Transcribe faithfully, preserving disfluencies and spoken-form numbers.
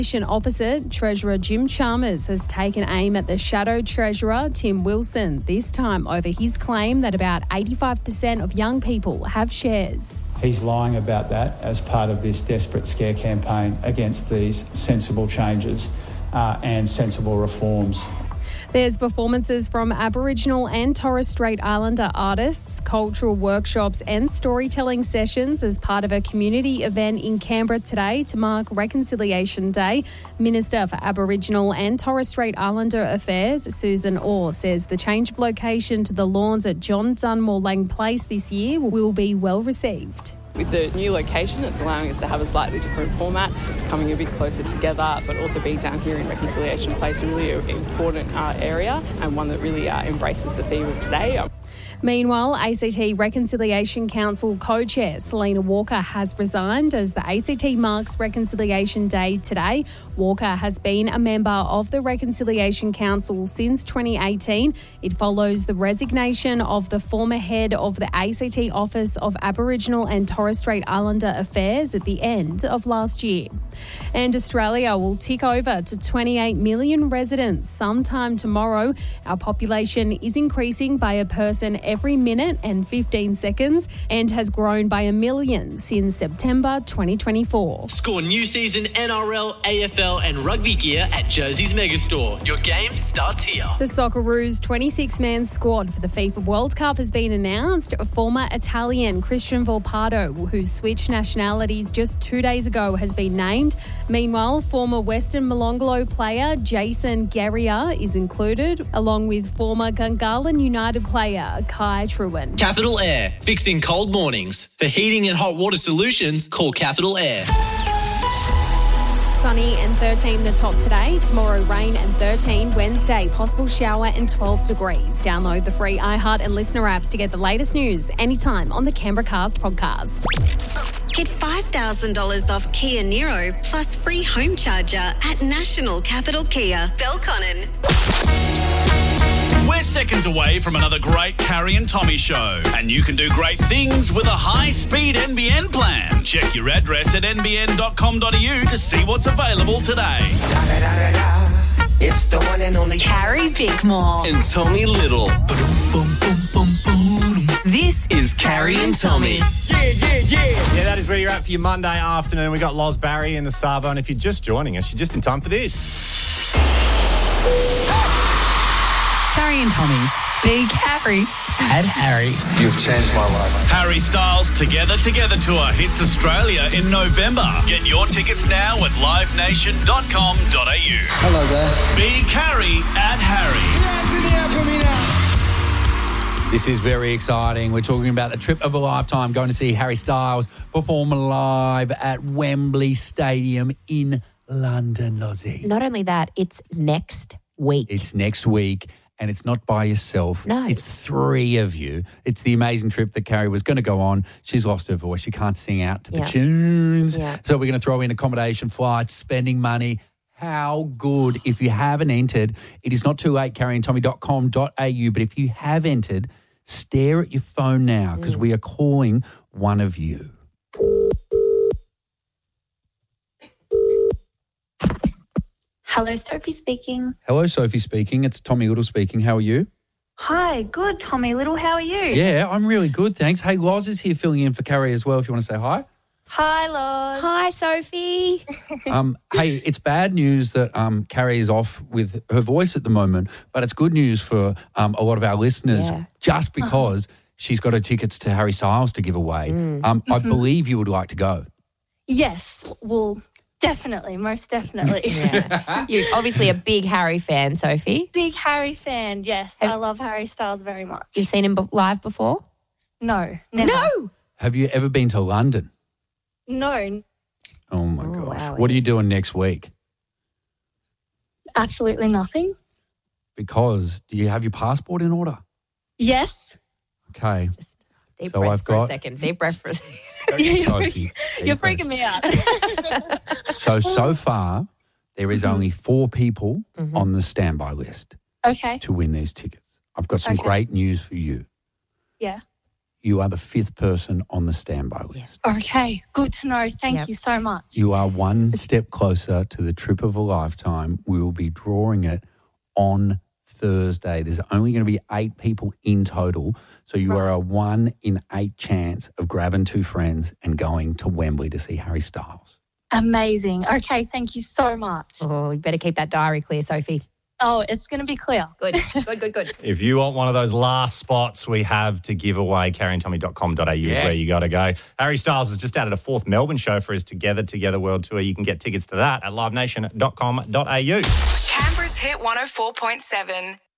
Opposite, Treasurer Jim Chalmers has taken aim at the shadow Treasurer Tim Wilson, this time over his claim that about eighty-five percent of young people have shares. He's lying about that as part of this desperate scare campaign against these sensible changes uh, and sensible reforms. There's performances from Aboriginal and Torres Strait Islander artists, cultural workshops and storytelling sessions as part of a community event in Canberra today to mark Reconciliation Day. Minister for Aboriginal and Torres Strait Islander Affairs, Susan Orr, says the change of location to the lawns at John Dunmore Lang Place this year will be well received. With the new location, it's allowing us to have a slightly different format, just coming a bit closer together, but also being down here in Reconciliation Place, really an important uh, area and one that really uh, embraces the theme of today. Meanwhile, A C T Reconciliation Council co-chair Selena Walker has resigned as the A C T marks Reconciliation Day today. Walker has been a member of the Reconciliation Council since twenty eighteen. It follows the resignation of the former head of the A C T Office of Aboriginal and Torres Strait Islander Affairs at the end of last year. And Australia will tick over to twenty-eight million residents sometime tomorrow. Our population is increasing by a person every minute and fifteen seconds and has grown by a million since September twenty twenty-four. Score new season N R L, A F L and rugby gear at Jersey's Megastore. Your game starts here. The Socceroos twenty-six man squad for the FIFA World Cup has been announced. Former Italian Christian Volpato, who switched nationalities just two days ago, has been named. Meanwhile, former Western Molonglo player Jason Guerrier is included, along with former Gungahlin United player Kai Trewin. Capital Air, fixing cold mornings. For heating and hot water solutions, call Capital Air. Sunny and thirteen the top today. Tomorrow, rain and thirteen. Wednesday, possible shower and twelve degrees. Download the free iHeart and Listener apps to get the latest news anytime on the Canberra Cast podcast. Get five thousand dollars off Kia Niro plus free home charger at National Capital Kia, Belconnen. We're seconds away from another great Carrie and Tommy show, and you can do great things with a high-speed N B N plan. Check your address at n b n dot com dot a u to see what's available today. It's the one and only Carrie Bickmore And Tommy Little. This is Carrie and Tommy. Yeah, yeah, yeah. Yeah, that is where you're at for your Monday afternoon. We got Loz Barry in the Savo, and if you're just joining us, you're just in time for this. Carrie and Tommy's Big Harry and Harry. You've changed my life. Harry Styles Together Together Tour hits Australia in November. Get your tickets now at live nation dot com dot a u. Hello there. Big Harry and Harry. Hands in the air for me now. This is very exciting. We're talking about the trip of a lifetime, going to see Harry Styles perform live at Wembley Stadium in London, Lozzie. Not only that, it's next week. It's next week. And it's not by yourself. No. It's three of you. It's the amazing trip that Carrie was going to go on. She's lost her voice. She can't sing out to the Yeah. tunes. Yeah. So we're going to throw in accommodation, flights, spending money. How good. If you haven't entered, it is not too late, carrie and tommy dot com dot a u. But if you have entered, stare at your phone now because mm. we are calling one of you. Hello, Sophie speaking. Hello, Sophie speaking. It's Tommy Little speaking. How are you? Hi, good, Tommy Little. How are you? Yeah, I'm really good, thanks. Hey, Loz is here filling in for Carrie as well, if you want to say hi. Hi, Loz. Hi, Sophie. um, hey, it's bad news that um, Carrie is off with her voice at the moment, but it's good news for um, a lot of our listeners Yeah. just because uh-huh. she's got her tickets to Harry Styles to give away. Mm. Um, I mm-hmm. believe you would like to go. Yes, well... Definitely, most definitely. Yeah. You're obviously a big Harry fan, Sophie. Big Harry fan, yes. Have, I love Harry Styles very much. You've seen him live before? No, never. No! Have you ever been to London? No. Oh, my oh, gosh. Wow. What are you doing next week? Absolutely nothing. Because do you have your passport in order? Yes. Okay. Just deep so breath I've for got, a second. Deep breath for a second. Sophie, You're freaking me out. so, so far, there is mm-hmm. only four people mm-hmm. on the standby list okay. to win these tickets. I've got some okay. great news for you. Yeah. you are the fifth person on the standby list. Okay, good to know. Thank Yep. you so much. You are one step closer to the trip of a lifetime. We will be drawing it on Thursday. There's only going to be eight people in total. So you are a one in eight chance of grabbing two friends and going to Wembley to see Harry Styles. Amazing. Okay, thank you so much. Oh, you better keep that diary clear, Sophie. Oh, it's going to be clear. Good, good, good, good. If you want one of those last spots we have to give away, carrie and tommy dot com dot a u is Yes. where you got to go. Harry Styles has just added a fourth Melbourne show for his Together Together World Tour. You can get tickets to that at live nation dot com dot a u. Canberra's Hit one oh four point seven.